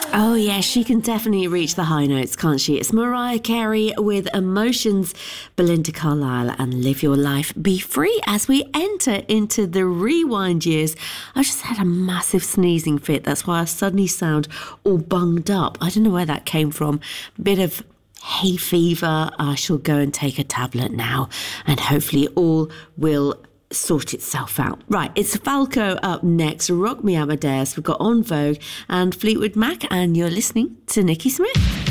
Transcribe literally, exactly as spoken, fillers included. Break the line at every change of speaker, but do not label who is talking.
Oh, yeah, she can definitely reach the high notes, can't she? It's Mariah Carey with Emotions, Belinda Carlisle and Live Your Life, Be Free. As we enter into the rewind years, I just had a massive sneezing fit. That's why I suddenly sound all bunged up. I don't know where that came from. Bit of hay fever. I shall go and take a tablet now, and hopefully all will sort itself out. Right, it's Falco up next. Rock Me Amadeus. We've got En Vogue and Fleetwood Mac, and you're listening to Nikki Smith.